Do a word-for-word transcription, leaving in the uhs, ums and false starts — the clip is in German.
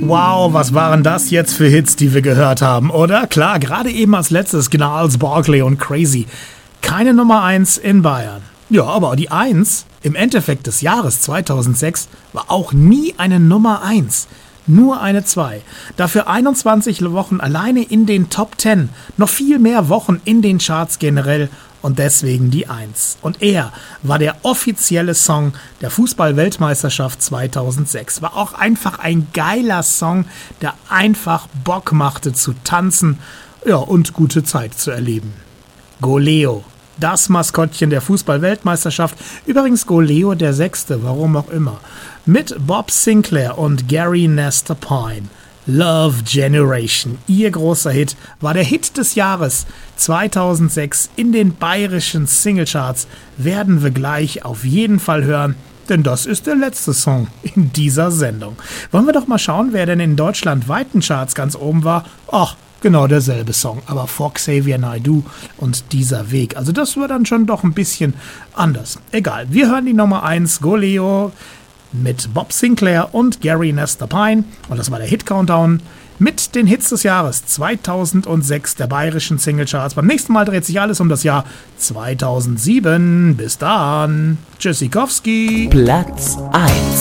Wow, was waren das jetzt für Hits, die wir gehört haben, oder? Klar, gerade eben als letztes Gnarls Barkley und Crazy. Keine Nummer eins in Bayern. Ja, aber die eins im Endeffekt des Jahres zweitausendsechs war auch nie eine Nummer eins. Nur eine zwei. Dafür einundzwanzig Wochen alleine in den Top zehn. Noch viel mehr Wochen in den Charts generell und deswegen die eins. Und er war der offizielle Song der Fußball-Weltmeisterschaft zweitausendsechs. War auch einfach ein geiler Song, der einfach Bock machte zu tanzen, ja, und gute Zeit zu erleben. Goleo. Das Maskottchen der Fußball-Weltmeisterschaft. Übrigens Goleo der Sechste, warum auch immer. Mit Bob Sinclair und Gary Nestor Pine. Love Generation. Ihr großer Hit war der Hit des Jahres zweitausendsechs in den bayerischen Singlecharts. Werden wir gleich auf jeden Fall hören, denn das ist der letzte Song in dieser Sendung. Wollen wir doch mal schauen, wer denn in deutschlandweiten Charts ganz oben war. Ach, genau derselbe Song, aber vor Xavier Naidoo und Dieser Weg. Also das war dann schon doch ein bisschen anders. Egal, wir hören die Nummer eins, Goleo, mit Bob Sinclair und Gary Nestor Pine. Und das war der Hit-Countdown mit den Hits des Jahres zweitausendsechs der bayerischen Singlecharts. Beim nächsten Mal dreht sich alles um das Jahr zweitausendsieben. Bis dann. Tschüssikowski. Platz eins.